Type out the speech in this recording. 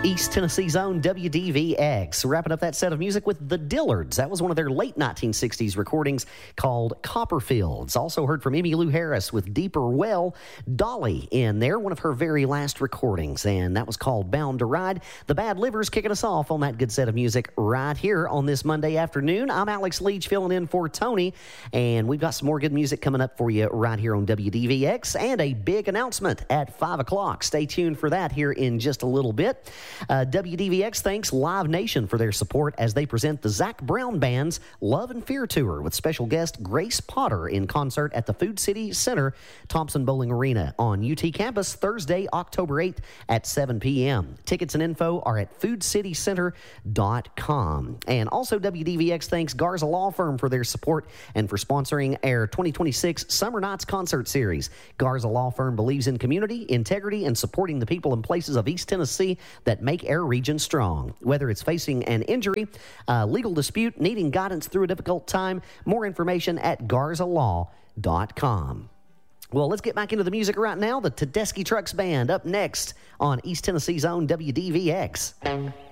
East Tennessee's own WDVX. Wrapping up that set of music with the Dillards. That was one of their late 1960s recordings called Copperfields. Also heard from Emmylou Harris with Deeper Well. Dolly in there, one of her very last recordings, and that was called Bound to Ride. The Bad Livers kicking us off on that good set of music right here on this Monday afternoon. I'm Alex Leach filling in for Tony, and we've got some more good music coming up for you right here on WDVX, and a big announcement at 5 o'clock. Stay tuned for that here in just a little bit. WDVX thanks Live Nation for their support as they present the Zac Brown Band's Love and Fear Tour with special guest Grace Potter in concert at the Food City Center, Thompson Bowling Arena on UT campus Thursday, October 8th at 7 p.m. Tickets and info are at foodcitycenter.com. And also WDVX thanks Garza Law Firm for their support and for sponsoring our 2026 Summer Nights Concert Series. Garza Law Firm believes in community, integrity, and supporting the people and places of East Tennessee that make our region strong. Whether it's facing an injury, legal dispute, needing guidance through a difficult time, more information at garzalaw.com. Well, let's get back into the music right now. The Tedeschi Trucks Band up next on East Tennessee's own WDVX.